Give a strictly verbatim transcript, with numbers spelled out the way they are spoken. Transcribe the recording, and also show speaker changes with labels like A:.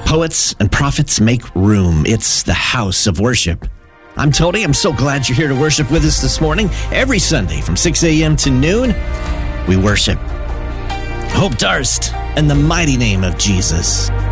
A: Poets and prophets make room. It's the house of worship. I'm Tony. I'm so glad you're here to worship with us this morning. Every Sunday from six a.m. to noon, we worship. Hope Darst in the mighty name of Jesus.